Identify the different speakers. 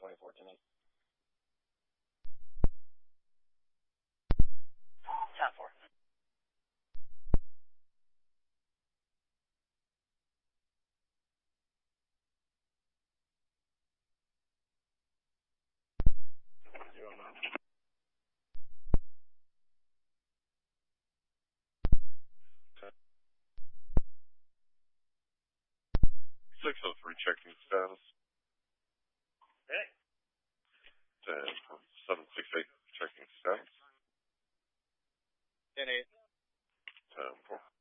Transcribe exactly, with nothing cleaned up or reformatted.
Speaker 1: twenty-four tonight.
Speaker 2: ten four.
Speaker 1: Zero nine.
Speaker 3: six oh three checking status.
Speaker 2: Hey.
Speaker 3: ten seven six eight checking status.
Speaker 2: ten eight.
Speaker 3: ten four.